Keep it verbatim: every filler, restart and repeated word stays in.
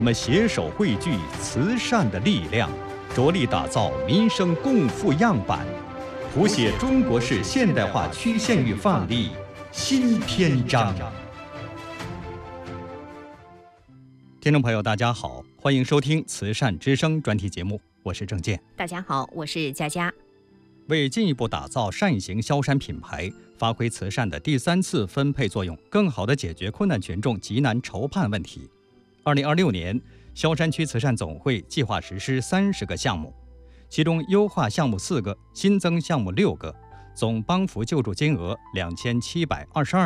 我们携手汇聚慈善的力量，着力打造民生共富样板，谱写中国式现代化曲线与范例新篇章。听众朋友，大家好，欢迎收听慈善之声专题节目，我是郑健。 大家好，我是佳佳。 为进一步打造善行萧山品牌，发挥慈善的第三次分配作用，更好地解决困难群众急难筹盼问题，二零二六年，萧山区慈善总会计划实施三十个项目，其中优化项目四个，新增项目六个，总帮扶救助金额两千七百二十二